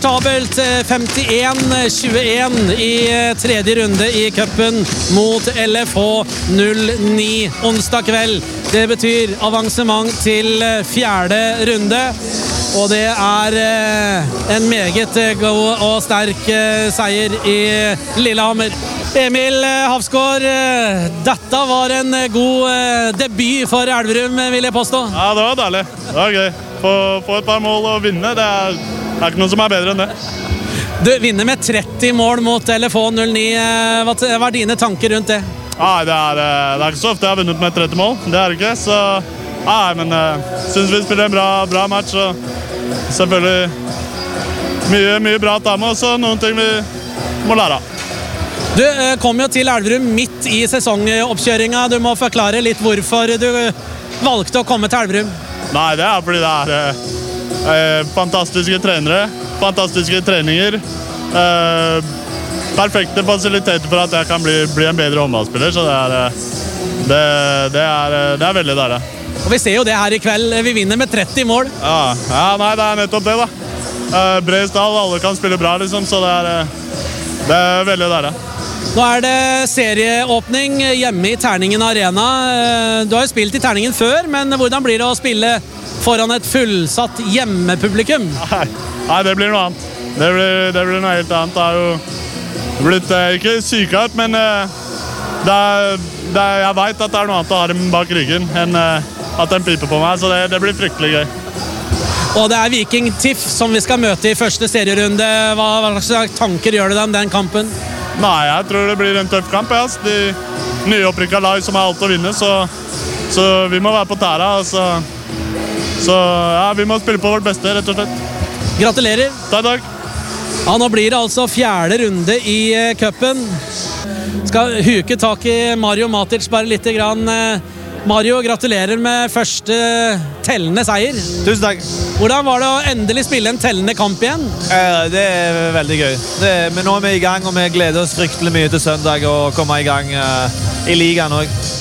Tabelt 51-21 i tredje runde i cupen mot LFH 09 onsdag kveld. Det betyr avansement til fjerde runde, og det er en meget god og sterk seier i Lillehammer. Emil Hafsgaard, dette var en god debut for Elverum, vil jeg påstå. Ja, det var deilig. Det var gøy. Få et par mål og vinne, det er ikke noe som er bedre enn det. Du vinner med 30 mål mot LFH 09. Hva er dine tanker rundt det? Nei, det er ikke så ofte jeg har vunnet med 30 mål. Det er det ikke, så... Nei, men synes vi spiller en bra match, og selvfølgelig mye bra å ta med, og så noen ting vi må lære av. Du kom jo til Elverum midt i sesongoppkjøringa. Du må forklare litt hvorfor du valgte å komme til Elverum. Nei, det er fordi det er fantastiske trenere, fantastiske treninger, perfekte fasiliteter for at jeg kan bli en bedre håndballspiller, så det er veldig deilig. Og vi ser jo det her i kveld, vi vinner med 30 mål. Ja, nei, det er nettopp det da. Bred stall, alle kan spille bra liksom, så det er veldig deilig. Nå er det serieåpning hjemme i Terningen Arena. Du har jo spilt i Terningen før, men hvordan blir det å spille foran et fullsatt hjemmepublikum? Nei, det blir noe annet. Det blir noe helt annet. Det har jo blitt ikke sykeart, men jeg vet at det er noe annet å ha dem bak ryggen enn at den piper på meg, så det blir fryktelig gøy. Og det er Viking TIFF som vi skal møte i første serierunde. Hva slags tanker gjør du deg om den kampen? Nei, jeg tror det blir en tøff kamp. Ja. De nyopprykkede lag som har alt å vinne, så vi må være på tæra. Så ja, vi må spille på vårt beste, rett og slett. Gratulerer. Takk. Ja, nå blir det altså fjerde runde i cupen. Skal huke tak i Mario Matic bare litt grann. Mario, gratulerer med første tellende seier. Tusen takk. Hvordan var det å endelig spille en tellende kamp igjen? Det er veldig gøy. Men nå er vi i gang, og vi gleder oss fryktelig mye til søndag og komme i gang i ligaen også.